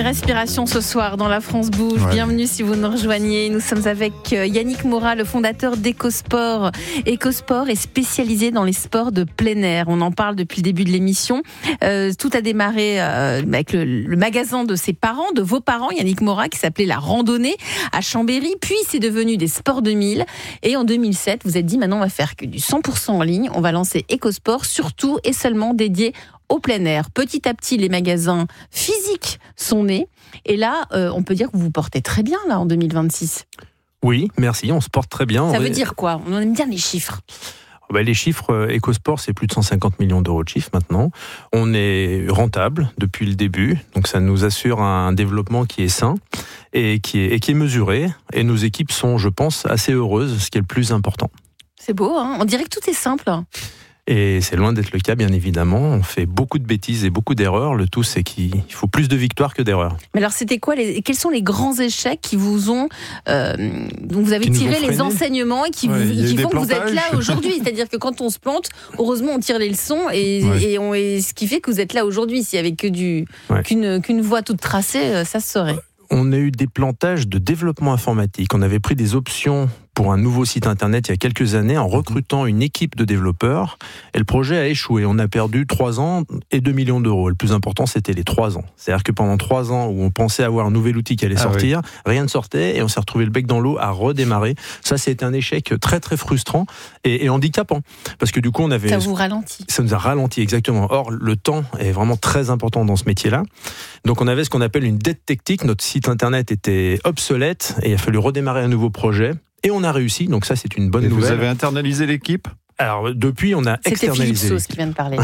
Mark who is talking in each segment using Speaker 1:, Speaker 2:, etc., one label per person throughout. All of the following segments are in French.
Speaker 1: respiration ce soir dans La France Bouge. Ouais. Bienvenue si vous nous rejoignez. Nous sommes avec Yannick Moura, le fondateur d'EcoSport. EcoSport est spécialisé dans les sports de plein air. On en parle depuis le début de l'émission. Tout a démarré avec le magasin de ses parents, de vos parents, Yannick Moura, qui s'appelait La Randonnée à Chambéry. Puis c'est devenu des Sports 2000. Et en 2007, vous êtes dit maintenant on va faire que du 100% en ligne. On va lancer EcoSport, surtout et seulement dédié au plein air. Petit à petit, les magasins physiques sont nés. Et là, on peut dire que vous vous portez très bien là en 2026.
Speaker 2: Oui, merci, on se porte très bien.
Speaker 1: Ça veut dire quoi ? On aime bien les chiffres.
Speaker 2: Les chiffres, EcoSport, c'est plus de 150 millions d'euros de chiffre maintenant. On est rentable depuis le début, donc ça nous assure un développement qui est sain et qui est mesuré. Et nos équipes sont, je pense, assez heureuses, ce qui est le plus important.
Speaker 1: C'est beau, hein ? On dirait que tout est simple.
Speaker 2: Et c'est loin d'être le cas, bien évidemment. On fait beaucoup de bêtises et beaucoup d'erreurs. Le tout, c'est qu'il faut plus de victoires que d'erreurs.
Speaker 1: Mais alors, c'était quoi quels sont les grands échecs qui vous ont, dont vous avez tiré les enseignements et qui font que vous êtes là aujourd'hui ? C'est-à-dire que quand on se plante, heureusement, on tire les leçons et ce qui fait que vous êtes là aujourd'hui. S'il y avait qu'une voie toute tracée, ça se saurait.
Speaker 2: On a eu des plantages de développement informatique. On avait pris des options pour un nouveau site internet il y a quelques années en recrutant une équipe de développeurs et le projet a échoué. On a perdu 3 ans et 2 millions d'euros. Le plus important, c'était les 3 ans. C'est-à-dire que pendant 3 ans où on pensait avoir un nouvel outil qui allait sortir, rien ne sortait et on s'est retrouvé le bec dans l'eau à redémarrer. Ça, c'était un échec très très frustrant et handicapant. Parce que du coup,
Speaker 1: ça vous ralentit.
Speaker 2: Ça nous a ralenti, exactement. Or, le temps est vraiment très important dans ce métier-là. Donc on avait ce qu'on appelle une dette technique. Notre site internet était obsolète et il a fallu redémarrer un nouveau projet. Et on a réussi, donc ça c'est une bonne nouvelle.
Speaker 3: Vous avez internalisé l'équipe ?
Speaker 2: Alors depuis on a externalisé.
Speaker 1: C'était Philippe Sauce qui vient de parler.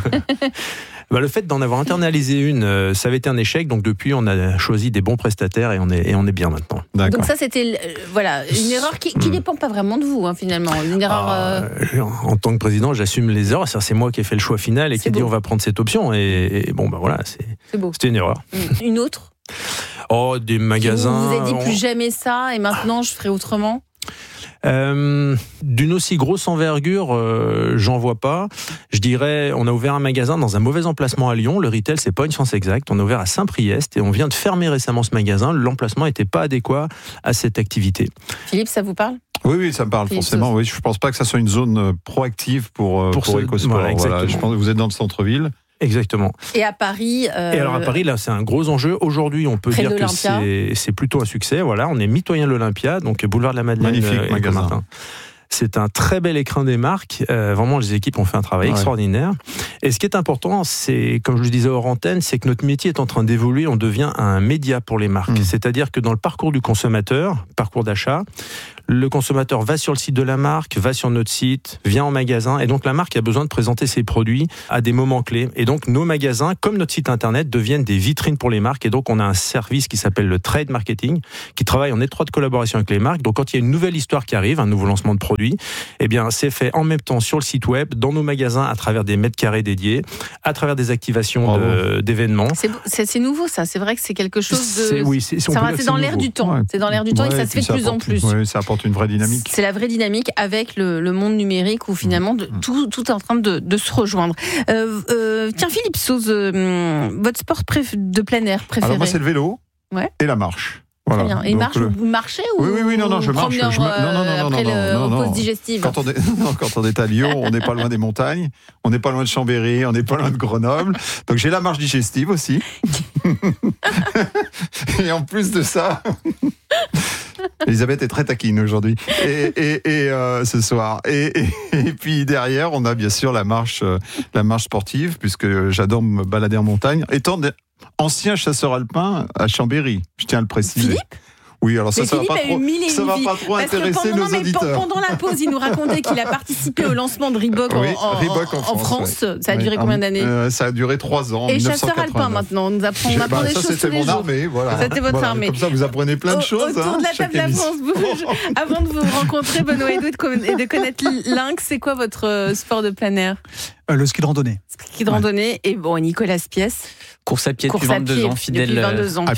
Speaker 2: Le fait d'en avoir internalisé une, ça avait été un échec, donc depuis on a choisi des bons prestataires et on est bien maintenant.
Speaker 1: D'accord. Donc ça c'était une erreur qui dépend pas vraiment de vous finalement. Une erreur.
Speaker 2: En tant que président, j'assume les erreurs. C'est moi qui ai fait le choix final et qui ai dit on va prendre cette option. Et voilà, c'est beau. C'était une erreur.
Speaker 1: Une autre ?
Speaker 2: Des magasins.
Speaker 1: Vous avez dit plus jamais ça et maintenant je ferai autrement ?
Speaker 2: D'une aussi grosse envergure, j'en vois pas. Je dirais, on a ouvert un magasin dans un mauvais emplacement à Lyon. Le retail, c'est pas une science exacte. On a ouvert à Saint-Priest et on vient de fermer récemment ce magasin. L'emplacement n'était pas adéquat à cette activité.
Speaker 1: Philippe, ça vous parle ?
Speaker 3: Oui, ça me parle forcément. Oui, je pense pas que ça soit une zone proactive pour EcoSport. Voilà, je pense que vous êtes dans le centre-ville.
Speaker 2: Exactement.
Speaker 1: Et à Paris
Speaker 2: Et alors à Paris, là, c'est un gros enjeu. Aujourd'hui, on peut dire que c'est plutôt un succès. Voilà, on est mitoyen de l'Olympia, donc boulevard de la Madeleine.
Speaker 3: Magnifique magasin.
Speaker 2: C'est un très bel écrin des marques. Vraiment, les équipes ont fait un travail extraordinaire. Et ce qui est important, c'est, comme je le disais hors antenne, c'est que notre métier est en train d'évoluer. On devient un média pour les marques. C'est-à-dire que dans le parcours du consommateur, parcours d'achat, le consommateur va sur le site de la marque, va sur notre site, vient en magasin. Et donc, la marque a besoin de présenter ses produits à des moments clés. Et donc, nos magasins, comme notre site internet, deviennent des vitrines pour les marques. Et donc, on a un service qui s'appelle le trade marketing, qui travaille en étroite collaboration avec les marques. Donc, quand il y a une nouvelle histoire qui arrive, un nouveau lancement de produit, eh bien, c'est fait en même temps sur le site web, dans nos magasins, à travers des mètres carrés dédiés, à travers des activations d'événements.
Speaker 1: C'est nouveau, ça. C'est vrai que c'est quelque chose de... C'est dans l'air du temps.
Speaker 3: Ouais.
Speaker 1: C'est dans l'air du temps et ça se fait de plus en plus.
Speaker 3: Oui, ça apporte une vraie dynamique.
Speaker 1: C'est la vraie dynamique avec le monde numérique où finalement tout est en train de se rejoindre. Tiens, Philippe Sauce, votre sport de plein air préféré ?
Speaker 3: Alors moi, c'est le vélo et la marche. Voilà.
Speaker 1: Très bien. Et vous marchez ou
Speaker 3: Oui, non, je marche.
Speaker 1: Après la pause digestive.
Speaker 3: Quand on est à Lyon, on n'est pas loin des montagnes, on n'est pas loin de Chambéry, on n'est pas loin de Grenoble. Donc j'ai la marche digestive aussi. Et en plus de ça, Elisabeth est très taquine aujourd'hui. Et ce soir. Et puis derrière, on a bien sûr la marche sportive, puisque j'adore me balader en montagne. Étant ancien chasseur alpin à Chambéry, je tiens à le préciser.
Speaker 1: Philippe ?
Speaker 3: Oui, alors ça va pas trop intéresser nos auditeurs.
Speaker 1: Pendant la pause, il nous racontait qu'il a participé au lancement de Reebok en France. Ouais. Ça a duré combien d'années ?
Speaker 3: Ça a duré 3 ans.
Speaker 1: Et chasseur alpin maintenant, on apprend des choses tous les jours.
Speaker 3: C'était mon armée, voilà.
Speaker 1: C'était votre armée.
Speaker 3: Comme ça, vous apprenez plein de choses.
Speaker 1: Autour de la table de la France Bouge, avant de vous rencontrer, Benoît Hédou, et de connaître Lynx, c'est quoi votre sport de plein air ?
Speaker 4: Le ski de randonnée.
Speaker 1: Ski de randonnée. Et bon, Nicolas Spies.
Speaker 5: Course à pied depuis 22 ans, fidèle depuis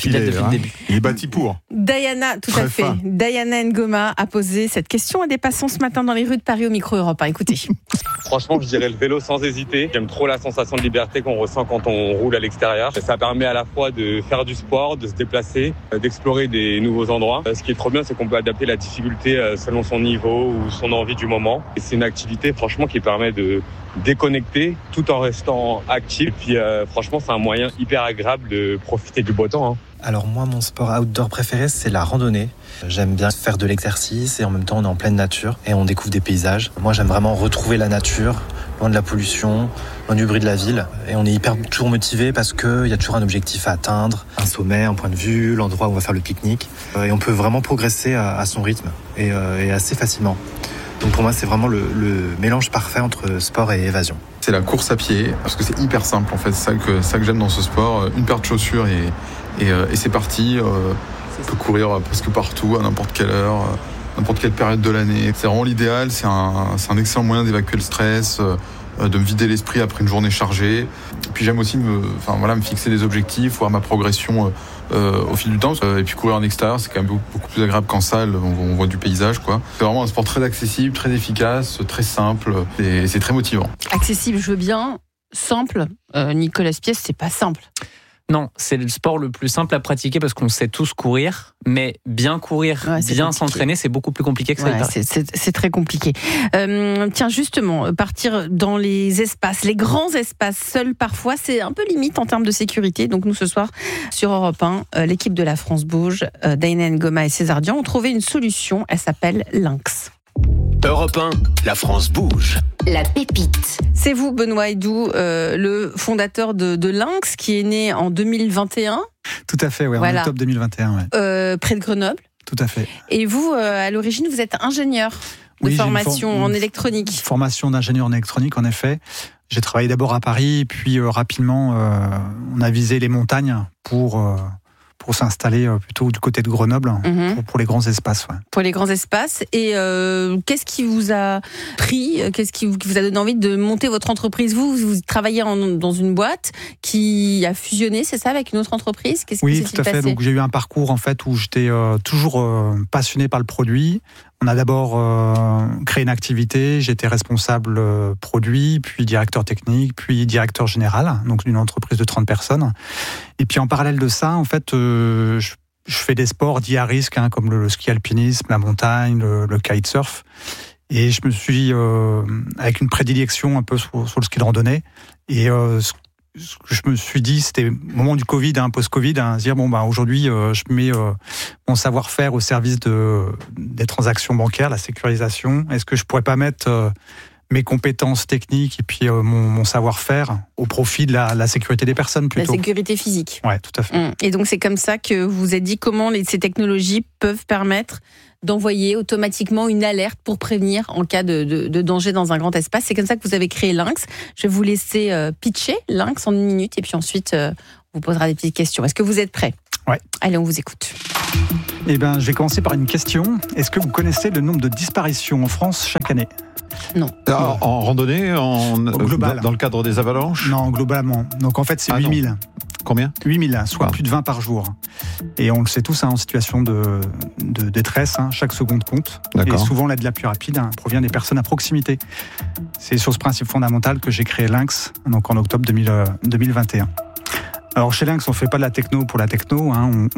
Speaker 5: le début.
Speaker 3: Il est bâti pour.
Speaker 1: Diana, tout à fait. Diana Ngoma a posé cette question à des passants ce matin dans les rues de Paris au micro Europe 1. Écoutez.
Speaker 6: Franchement, je dirais le vélo sans hésiter. J'aime trop la sensation de liberté qu'on ressent quand on roule à l'extérieur. Ça permet à la fois de faire du sport, de se déplacer, d'explorer des nouveaux endroits. Ce qui est trop bien, c'est qu'on peut adapter la difficulté selon son niveau ou son envie du moment. Et c'est une activité, franchement, qui permet de déconnecter tout en restant actif. Et puis, franchement, c'est un moyen hyper agréable de profiter du beau temps.
Speaker 7: Alors moi, mon sport outdoor préféré, c'est la randonnée. J'aime bien faire de l'exercice et en même temps, on est en pleine nature et on découvre des paysages. Moi, j'aime vraiment retrouver la nature, loin de la pollution, loin du bruit de la ville. Et on est toujours motivé parce qu'il y a toujours un objectif à atteindre, un sommet, un point de vue, l'endroit où on va faire le pique-nique. Et on peut vraiment progresser à son rythme et assez facilement. Donc pour moi, c'est vraiment le mélange parfait entre sport et évasion.
Speaker 8: C'est la course à pied, parce que c'est hyper simple en fait. C'est ça que j'aime dans ce sport. Une paire de chaussures et c'est parti. On peut courir presque partout, à n'importe quelle heure, n'importe quelle période de l'année. C'est vraiment l'idéal, c'est un excellent moyen d'évacuer le stress, de me vider l'esprit après une journée chargée. Et puis j'aime aussi me fixer des objectifs, voir ma progression au fil du temps. Et puis courir en extérieur, c'est quand même beaucoup plus agréable qu'en salle, on voit du paysage, quoi. C'est vraiment un sport très accessible, très efficace, très simple, et c'est très motivant.
Speaker 1: Accessible, je veux bien. Simple, Nicolas Spies, c'est pas simple.
Speaker 5: Non, c'est le sport le plus simple à pratiquer parce qu'on sait tous courir, mais bien courir, bien s'entraîner, c'est beaucoup plus compliqué que ça.
Speaker 1: C'est très compliqué. Tiens, justement, partir dans les espaces, les grands espaces, seuls parfois, c'est un peu limite en termes de sécurité. Donc nous, ce soir, sur Europe 1, l'équipe de la France Bouge, Diana Ngoma et César Dian, ont trouvé une solution. Elle s'appelle Lynx.
Speaker 9: Europe 1, la France bouge.
Speaker 10: La pépite.
Speaker 1: C'est vous, Benoît Hédoux, le fondateur de Lynx, qui est né en 2021.
Speaker 4: Tout à fait, en octobre 2021.
Speaker 1: Près de Grenoble.
Speaker 4: Tout à fait.
Speaker 1: Et vous, à l'origine, vous êtes ingénieur de formation en électronique.
Speaker 4: Formation d'ingénieur en électronique, en effet. J'ai travaillé d'abord à Paris, puis rapidement, on a visé les montagnes pour s'installer plutôt du côté de Grenoble, pour les grands espaces. Ouais.
Speaker 1: Pour les grands espaces. Et qu'est-ce qui vous a pris, qu'est-ce qui vous a donné envie de monter votre entreprise ? Vous travaillez dans une boîte qui a fusionné, c'est ça, avec une autre entreprise ? Qu'est-ce qui s'est
Speaker 4: tout à fait. Donc, j'ai eu un parcours en fait, où j'étais toujours passionné par le produit. On a d'abord créé une activité, j'étais responsable produit, puis directeur technique, puis directeur général, donc d'une entreprise de 30 personnes. Et puis en parallèle de ça, en fait, je fais des sports dits à risque, comme le ski alpinisme, la montagne, le kitesurf. Et je me suis, avec une prédilection un peu sur le ski de randonnée, et ce que je me suis dit, c'était au moment du Covid, post-Covid, se dire aujourd'hui, je mets mon savoir-faire au service des transactions bancaires, la sécurisation. Est-ce que je pourrais pas mettre mes compétences techniques et puis mon savoir-faire au profit de la sécurité des personnes plutôt.
Speaker 1: La sécurité physique.
Speaker 4: Ouais, tout à fait.
Speaker 1: Et donc c'est comme ça que vous vous êtes dit comment ces technologies peuvent permettre d'envoyer automatiquement une alerte pour prévenir en cas de danger dans un grand espace. C'est comme ça que vous avez créé Lynx. Je vais vous laisser pitcher Lynx en 1 minute et puis ensuite on vous posera des petites questions. Est-ce que vous êtes prêts ?
Speaker 4: Ouais.
Speaker 1: Allez, on vous écoute.
Speaker 4: Je vais commencer par une question. Est-ce que vous connaissez le nombre de disparitions en France chaque année ?
Speaker 1: Non.
Speaker 3: En randonnée,
Speaker 4: global.
Speaker 3: Dans le cadre des avalanches ?
Speaker 4: Non, globalement. Donc en fait, c'est 8000.
Speaker 3: Combien ?
Speaker 4: 8000, soit plus de 20 par jour. Et on le sait tous, en situation de détresse, chaque seconde compte.
Speaker 3: D'accord.
Speaker 4: Et souvent, l'aide la plus rapide provient des personnes à proximité. C'est sur ce principe fondamental que j'ai créé Lynx, donc en octobre 2021. Alors chez Lynx, on ne fait pas de la techno pour la techno.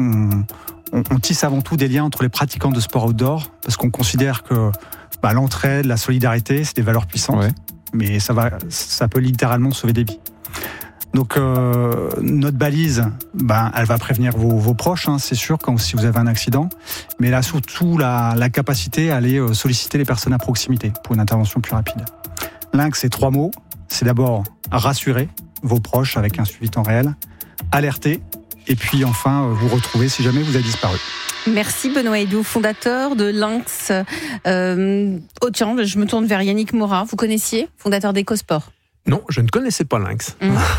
Speaker 4: On tisse avant tout des liens entre les pratiquants de sport outdoor, parce qu'on considère que l'entraide, la solidarité, c'est des valeurs puissantes. Ouais. Mais ça peut littéralement sauver des vies. Donc notre balise, elle va prévenir vos proches, c'est sûr, si vous avez un accident. Mais elle a surtout la capacité à aller solliciter les personnes à proximité pour une intervention plus rapide. Lynx, c'est 3 mots. C'est d'abord rassurer vos proches avec un suivi temps réel, alerter, et puis enfin vous retrouver si jamais vous avez disparu.
Speaker 1: Merci Benoît Hédoux, fondateur de Lynx. Tiens, je me tourne vers Yannick Morat. Vous connaissiez, fondateur d'EcoSport ?
Speaker 2: Non, je ne connaissais pas Lynx.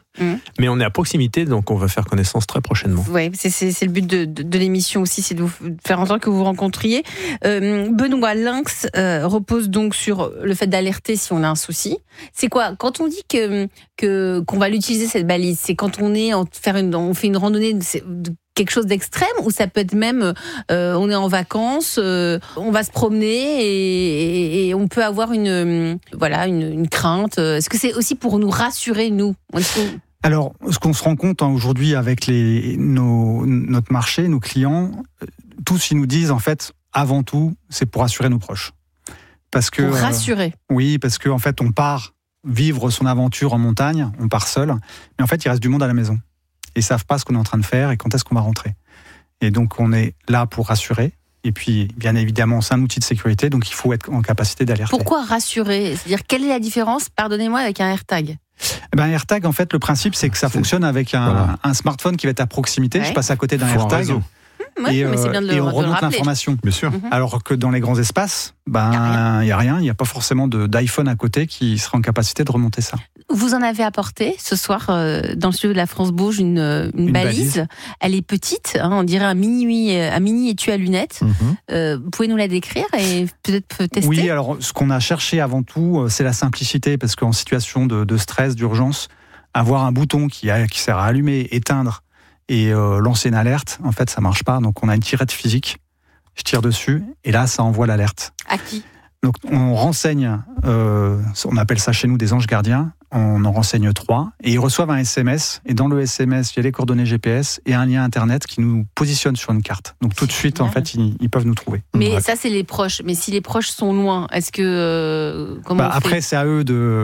Speaker 2: Mais on est à proximité, donc on va faire connaissance très prochainement.
Speaker 1: Oui, c'est le but de l'émission aussi, c'est de vous faire en sorte que vous vous rencontriez. Benoît, Lynx repose donc sur le fait d'alerter si on a un souci. C'est quoi? Quand on dit qu'on va l'utiliser cette balise, c'est quand on fait une randonnée de quelque chose d'extrême, ou ça peut être même on est en vacances, on va se promener et on peut avoir une crainte. Est-ce que c'est aussi pour nous rassurer, nous?
Speaker 4: Alors, ce qu'on se rend compte aujourd'hui avec notre marché, nos clients, tous ils nous disent en fait, avant tout, c'est pour rassurer nos proches. Pour
Speaker 1: rassurer.
Speaker 4: Oui, parce qu'en fait, on part vivre son aventure en montagne, on part seul, mais en fait, il reste du monde à la maison. Ils savent pas ce qu'on est en train de faire et quand est-ce qu'on va rentrer. Et donc, on est là pour rassurer. Et puis, bien évidemment, c'est un outil de sécurité, donc il faut être en capacité d'alerter.
Speaker 1: Pourquoi rassurer? C'est-à-dire, quelle est la différence, pardonnez-moi, avec un AirTag?
Speaker 4: Un AirTag, en fait, le principe, c'est que ça fonctionne avec un smartphone qui va être à proximité. Ouais. Je passe à côté d'un AirTag. Et on remonte l'information.
Speaker 3: Bien sûr.
Speaker 4: Alors que dans les grands espaces, il n'y a rien. Il n'y a pas forcément d'iPhone à côté qui sera en capacité de remonter ça.
Speaker 1: Vous en avez apporté ce soir dans le studio de la France Bouge une balise. Elle est petite, on dirait un mini étui à lunettes. Vous pouvez nous la décrire et peut-être tester?
Speaker 4: Oui, alors ce qu'on a cherché avant tout, c'est la simplicité, parce qu'en situation de stress, d'urgence, avoir un bouton qui sert à allumer, éteindre et lancer une alerte, en fait, ça marche pas. Donc, on a une tirette physique. Je tire dessus et là, ça envoie l'alerte.
Speaker 1: À qui?
Speaker 4: Donc, on renseigne, on appelle ça chez nous des anges gardiens. On en renseigne 3 et ils reçoivent un SMS. Et dans le SMS, il y a les coordonnées GPS et un lien Internet qui nous positionne sur une carte. Donc, tout de suite, en fait, ils peuvent nous trouver.
Speaker 1: Mais ça, c'est les proches. Mais si les proches sont loin, est-ce que...
Speaker 4: Après, c'est à eux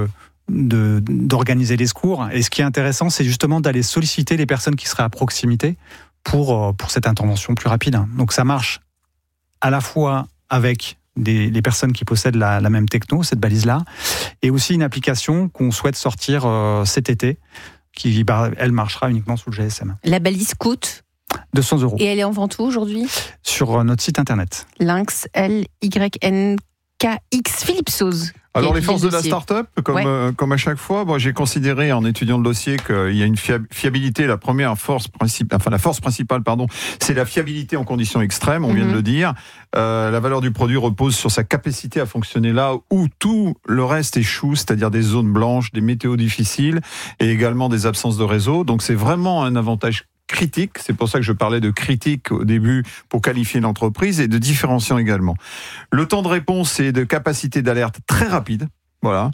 Speaker 4: d'organiser les secours. Et ce qui est intéressant, c'est justement d'aller solliciter les personnes qui seraient à proximité pour cette intervention plus rapide. Donc ça marche à la fois avec les personnes qui possèdent la même techno, cette balise-là, et aussi une application qu'on souhaite sortir cet été, qui elle marchera uniquement sous le GSM.
Speaker 1: La balise coûte
Speaker 4: 200 €.
Speaker 1: Et elle est en vente où aujourd'hui?
Speaker 4: Sur notre site internet.
Speaker 1: Lynx, LYNKX, Philippe Sauze.
Speaker 3: Alors les forces de la start-up, comme à chaque fois, j'ai considéré en étudiant le dossier qu'il y a une fiabilité. La force principale, c'est la fiabilité en conditions extrêmes. On vient de le dire. La valeur du produit repose sur sa capacité à fonctionner là où tout le reste échoue, c'est-à-dire des zones blanches, des météos difficiles et également des absences de réseau. Donc c'est vraiment un avantage critique, c'est pour ça que je parlais de critique au début pour qualifier l'entreprise, et de différenciant également. Le temps de réponse et de capacité d'alerte très rapide. Voilà,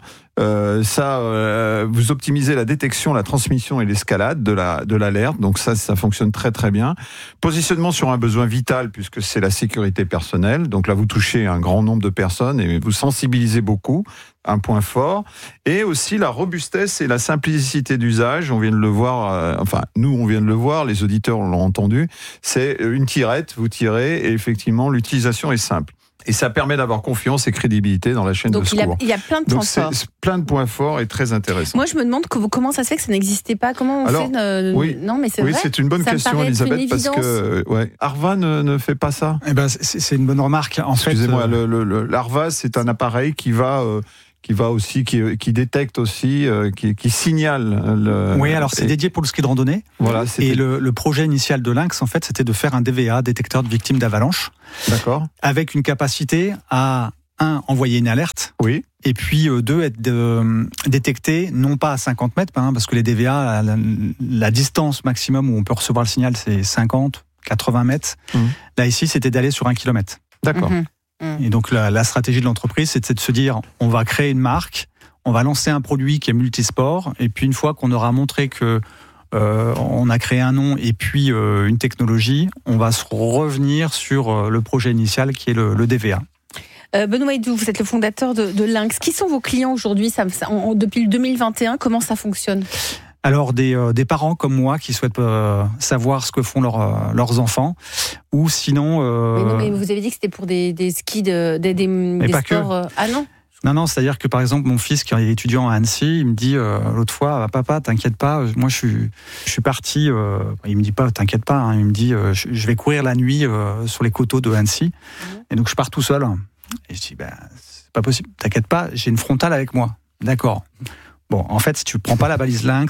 Speaker 3: vous optimisez la détection, la transmission et l'escalade de l'alerte. Donc ça fonctionne très très bien. Positionnement sur un besoin vital puisque c'est la sécurité personnelle. Donc là vous touchez un grand nombre de personnes et vous sensibilisez beaucoup. Un point fort. Et aussi la robustesse et la simplicité d'usage. On vient de le voir, nous on vient de le voir, les auditeurs l'ont entendu. C'est une tirette, vous tirez et effectivement l'utilisation est simple. Et ça permet d'avoir confiance et crédibilité dans la chaîne de secours.
Speaker 1: Il y a plein de points forts.
Speaker 3: C'est plein de points forts et très intéressants.
Speaker 1: Moi, je me demande comment ça se fait que ça n'existait pas. Comment on fait
Speaker 3: Oui,
Speaker 1: non, mais c'est vrai.
Speaker 3: Oui, c'est une bonne question, Elisabeth, parce que Arva ne fait pas ça.
Speaker 4: C'est une bonne remarque.
Speaker 3: Excusez-moi, l'Arva, c'est un appareil qui détecte aussi, qui signale.
Speaker 4: Oui, alors c'est dédié pour le ski de randonnée.
Speaker 3: Voilà.
Speaker 4: Et le projet initial de Lynx, en fait, c'était de faire un DVA, détecteur de victimes d'avalanche.
Speaker 3: D'accord. Avec
Speaker 4: une capacité à, envoyer une alerte.
Speaker 3: Oui.
Speaker 4: Et puis, 2, être détecté, non pas à 50 mètres, parce que les DVA, la distance maximum où on peut recevoir le signal, c'est 50, 80 mètres. Là, ici, c'était d'aller sur 1 kilomètre.
Speaker 3: D'accord.
Speaker 4: Et donc la stratégie de l'entreprise, c'est de se dire, on va créer une marque, on va lancer un produit qui est multisport, et puis une fois qu'on aura montré que on a créé un nom et puis une technologie, on va se revenir sur le projet initial qui est le DVA.
Speaker 1: Benoît Hédou, vous êtes le fondateur de Lynx. Qui sont vos clients aujourd'hui depuis le 2021, comment ça fonctionne ?
Speaker 4: Alors des parents comme moi qui souhaitent savoir ce que font leurs enfants, ou sinon...
Speaker 1: Mais vous avez dit que c'était pour des skis, des sports... Ah non ?
Speaker 4: Non, c'est-à-dire que par exemple mon fils qui est étudiant à Annecy, il me dit l'autre fois, papa, t'inquiète pas, moi je suis parti, il me dit pas t'inquiète pas, il me dit je vais courir la nuit sur les coteaux de Annecy, et donc je pars tout seul. Et je dis c'est pas possible, t'inquiète pas, j'ai une frontale avec moi. D'accord. Bon, en fait si tu prends pas la balise Lynx,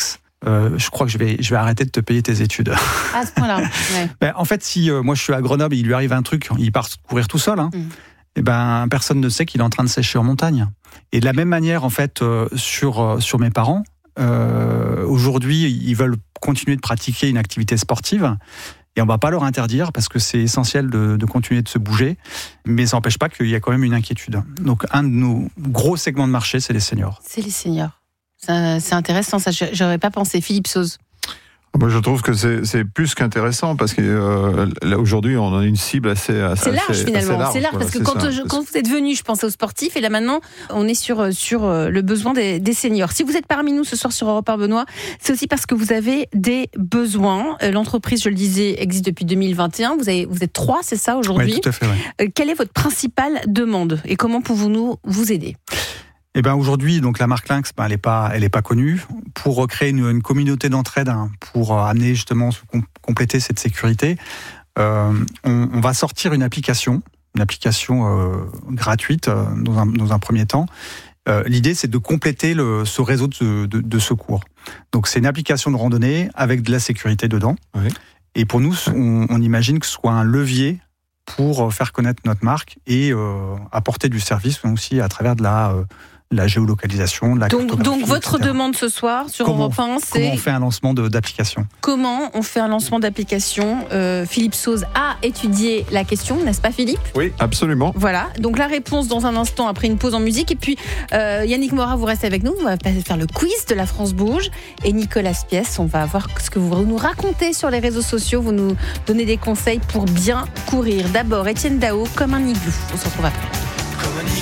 Speaker 4: je crois que je vais arrêter de te payer tes études.
Speaker 1: À ce point-là. Ouais.
Speaker 4: Ben, en fait, si moi je suis à Grenoble, il lui arrive un truc, il part courir tout seul. Et ben personne ne sait qu'il est en train de sécher en montagne. Et de la même manière, en fait, sur mes parents, aujourd'hui, ils veulent continuer de pratiquer une activité sportive. Et on ne va pas leur interdire parce que c'est essentiel de continuer de se bouger. Mais ça n'empêche pas qu'il y a quand même une inquiétude. Donc, un de nos gros segments de marché, c'est les seniors.
Speaker 1: C'est les seniors. C'est intéressant, ça. J'aurais pas pensé. Philippe Sauze.
Speaker 3: Moi, je trouve que c'est plus qu'intéressant parce que là aujourd'hui, on a une cible assez large
Speaker 1: finalement. C'est large
Speaker 3: voilà,
Speaker 1: parce que quand vous êtes venu, je pensais aux sportifs et là maintenant, on est sur le besoin des seniors. Si vous êtes parmi nous ce soir sur Europe 1, Benoît, c'est aussi parce que vous avez des besoins. L'entreprise, je le disais, existe depuis 2021. Vous êtes 3, c'est ça aujourd'hui ?
Speaker 4: Oui, tout à fait. Ouais.
Speaker 1: Quelle est votre principale demande et comment pouvons-nous vous aider ?
Speaker 4: Eh ben aujourd'hui, donc la marque Lynx, elle est pas connue. Pour créer une communauté d'entraide, pour amener justement compléter cette sécurité, on va sortir une application gratuite dans un premier temps. L'idée, c'est de compléter ce réseau de secours. Donc c'est une application de randonnée avec de la sécurité dedans.
Speaker 3: Oui.
Speaker 4: Et pour nous, on imagine que ce soit un levier pour faire connaître notre marque et apporter du service aussi à travers de la géolocalisation, de la cartographie,
Speaker 1: donc votre
Speaker 4: etc.
Speaker 1: demande ce soir sur Europe 1, c'est...
Speaker 4: Comment on fait un lancement d'application ?
Speaker 1: Comment on fait un lancement d'application ? Philippe Sauze a étudié la question, n'est-ce pas Philippe ?
Speaker 3: Oui, absolument.
Speaker 1: Voilà, donc la réponse dans un instant après une pause en musique. Et puis Yannick Morat, vous restez avec nous, on va faire le quiz de la France Bouge. Et Nicolas Spiès, on va voir ce que vous nous racontez sur les réseaux sociaux, vous nous donnez des conseils pour bien courir. D'abord, Étienne Dao, Comme un igloo. On se retrouve après.